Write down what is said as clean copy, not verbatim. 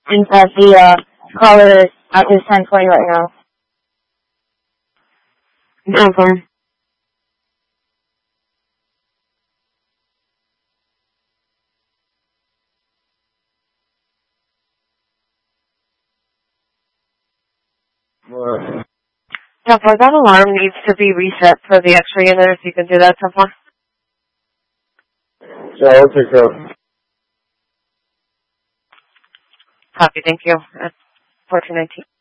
And that the caller is at his 1020 right now. No problem. What? Temple, that alarm needs to be reset for the X-ray in there, if you can do that, Temple. Yeah, I'll take care of it. Copy, thank you. 1419.